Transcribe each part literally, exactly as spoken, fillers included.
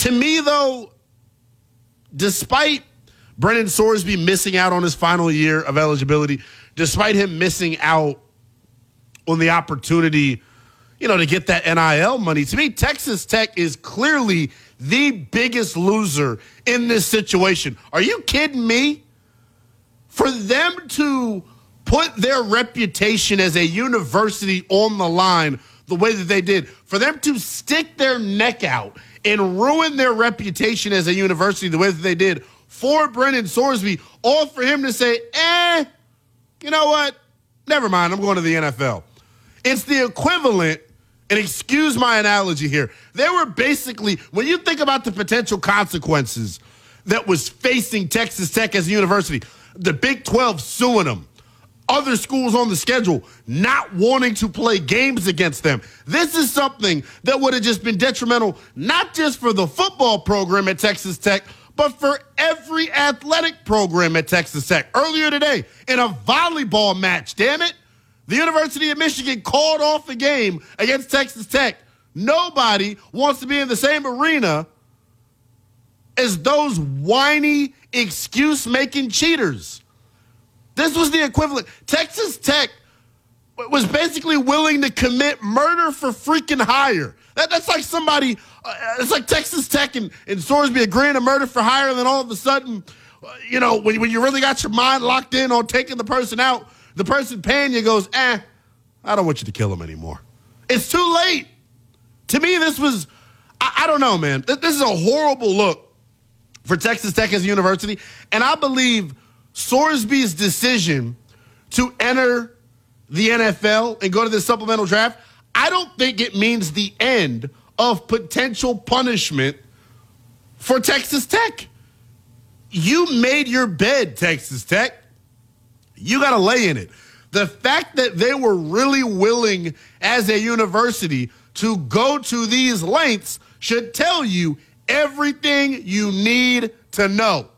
To me, though, despite Brennan Sorsby missing out on his final year of eligibility, despite him missing out on the opportunity, you know, to get that N I L money, to me, Texas Tech is clearly the biggest loser in this situation. Are you kidding me? For them to put their reputation as a university on the line the way that they did, for them to stick their neck out and ruin their reputation as a university the way that they did for Brennan Sorsby, all for him to say, eh, you know what? Never mind, I'm going to the N F L. It's the equivalent, and excuse my analogy here, they were basically, when you think about the potential consequences that was facing Texas Tech as a university, the Big twelve suing them, other schools on the schedule not wanting to play games against them. This is something that would have just been detrimental, not just for the football program at Texas Tech, but for every athletic program at Texas Tech. Earlier today, in a volleyball match, damn it, the University of Michigan called off the game against Texas Tech. Nobody wants to be in the same arena as those whiny, excuse-making cheaters. This was the equivalent. Texas Tech was basically willing to commit murder for freaking hire. That, that's like somebody, uh, it's like Texas Tech and, and Sorsby agreeing to murder for hire, and then all of a sudden, uh, you know, when, when you really got your mind locked in on taking the person out, the person paying you goes, eh, I don't want you to kill him anymore. It's too late. To me, this was, I, I don't know, man. This is a horrible look for Texas Tech as a university, and I believe Sorsby's decision to enter the N F L and go to the supplemental draft, I don't think it means the end of potential punishment for Texas Tech. You made your bed, Texas Tech. You got to lay in it. The fact that they were really willing as a university to go to these lengths should tell you everything you need to know.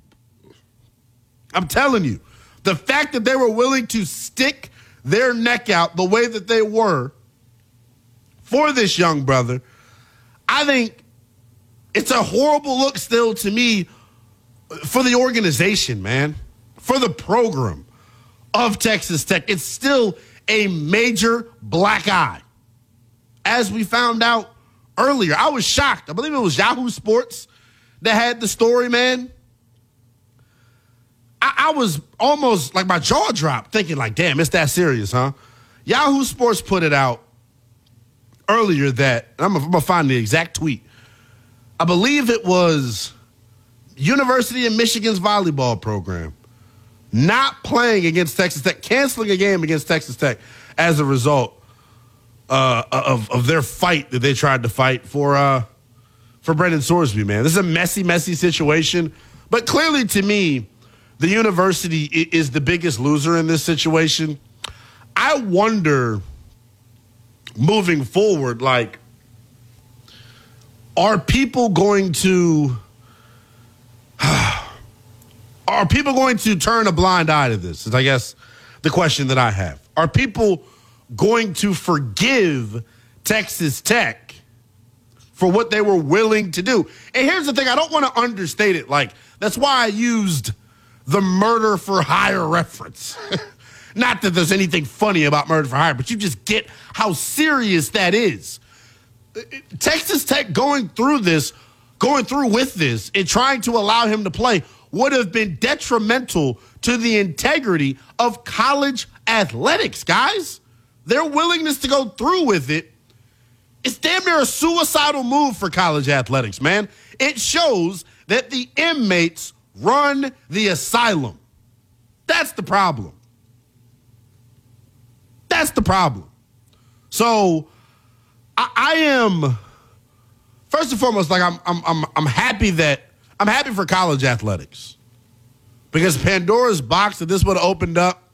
I'm telling you, the fact that they were willing to stick their neck out the way that they were for this young brother, I think it's a horrible look still to me for the organization, man, for the program of Texas Tech. It's still a major black eye. As we found out earlier, I was shocked. I believe it was Yahoo Sports that had the story, man. I, I was almost like my jaw dropped thinking like, damn, it's that serious, huh? Yahoo Sports put it out earlier that, and I'm going to find the exact tweet. I believe it was University of Michigan's volleyball program not playing against Texas Tech, canceling a game against Texas Tech as a result uh, of, of their fight that they tried to fight for uh, for Brennan Sorsby, man. This is a messy, messy situation. But clearly to me, the university is the biggest loser in this situation. I wonder, moving forward, like, are people going to are people going to turn a blind eye to this? Is, I guess, the question that I have. Are people going to forgive Texas Tech for what they were willing to do? And here's the thing. I don't want to understate it. Like, that's why I used the murder for hire reference. Not that there's anything funny about murder for hire, but you just get how serious that is. Texas Tech going through this, going through with this, and trying to allow him to play would have been detrimental to the integrity of college athletics, guys. Their willingness to go through with it, it's damn near a suicidal move for college athletics, man. It shows that the inmates run the asylum. That's the problem. That's the problem. So I, I am, first and foremost, like I'm, I'm, I'm, I'm happy that I'm happy for college athletics, because Pandora's box that this would have opened up